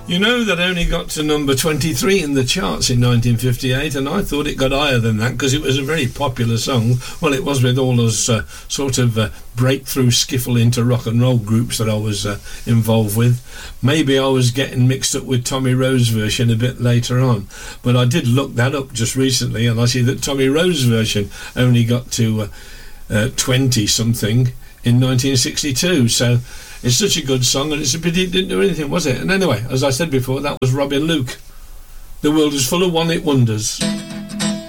You know, that only got to number 23 in the charts in 1958, and I thought it got higher than that because it was a very popular song. Well, it was with all those sort of breakthrough skiffle into rock and roll groups that I was involved with. Maybe I was getting mixed up with Tommy Rose's version a bit later on, but I did look that up just recently, and I see that Tommy Rose's version only got to 20-something in 1962, so it's such a good song, and it's a pity it didn't do anything, was it? And anyway, as I said before, that was Robin Luke. The world is full of one-hit wonders.